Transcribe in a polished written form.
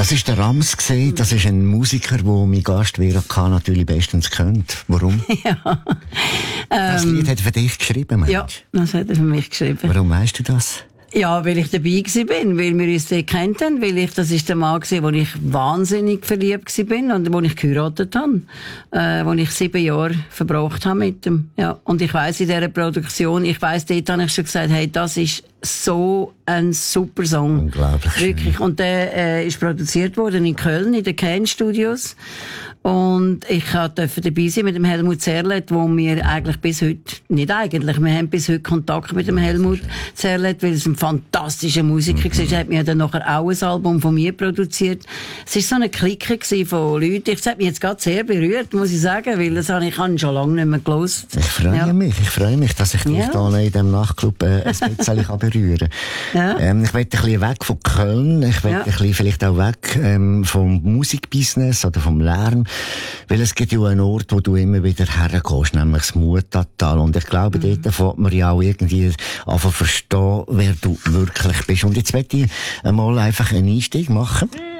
Das ist der Rams gesehen. Das ist ein Musiker, der mein Gast Vera K. natürlich bestens kennt. Warum? Ja. Das Lied hat er für dich geschrieben, Mensch. Ja, das hat er für mich geschrieben. Warum weißt du das? Ja, weil ich dabei bin, weil wir uns dort kennt haben, das ist der Mann gewesen, wo ich wahnsinnig verliebt bin und wo ich geheiratet habe, wo ich 7 Jahre verbracht habe mit ihm. Ja. Und ich weiss in dieser Produktion, dort habe ich schon gesagt, hey, das ist so ein super Song. Unglaublich. Wirklich. Und der ist produziert worden in Köln, in den Kane Studios. Und ich durfte dabei sein mit dem Helmut Zerlett, wo wir eigentlich bis heute, wir haben bis heute Kontakt mit dem Helmut Zerlett, weil es ein fantastischer Musiker war. Er hat mir dann nachher auch ein Album von mir produziert. Es war so eine Clique von Leuten. Das hat mich jetzt gerade sehr berührt, muss ich sagen, weil das habe ich schon lange nicht mehr gehört. Ich freue mich, dass ich dich da in diesem Nachtclub ein bisschen berühren kann. Ja. Ich will ein bisschen weg von Köln, ich will ein bisschen vielleicht auch weg vom Musikbusiness oder vom Lärm. Weil es gibt ja einen Ort, wo du immer wieder hergehst, nämlich das Mutatal. Und ich glaube, dort fängt man ja auch irgendwie anfangen verstehen, wer du wirklich bist. Und jetzt möchte ich einmal einfach einen Einstieg machen.